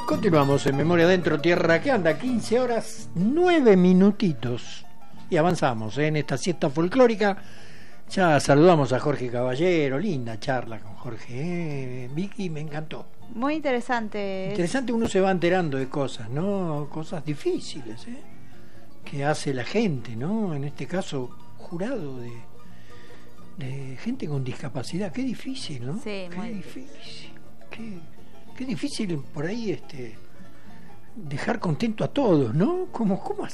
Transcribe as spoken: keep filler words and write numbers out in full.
Continuamos en Memoria Dentro Tierra que anda, quince horas nueve minutitos y avanzamos ¿eh? en esta siesta folclórica. Ya saludamos a Jorge Caballero, linda charla con Jorge, ¿eh? Vicky, me encantó. Muy interesante. Interesante, uno se va enterando de cosas, ¿no? Cosas difíciles, ¿eh? Que hace la gente, ¿no? En este caso, jurado de, de gente con discapacidad. Qué difícil, ¿no? Sí, qué muy difícil. Qué, qué difícil por ahí este dejar contento a todos, ¿no? ¿Cómo, cómo